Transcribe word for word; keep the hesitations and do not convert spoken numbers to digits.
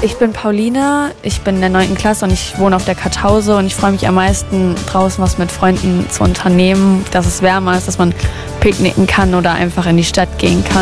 Ich bin Paulina, ich bin in der neunten Klasse und ich wohne auf der Kartause und ich freue mich am meisten, draußen was mit Freunden zu unternehmen, dass es wärmer ist, dass man picknicken kann oder einfach in die Stadt gehen kann.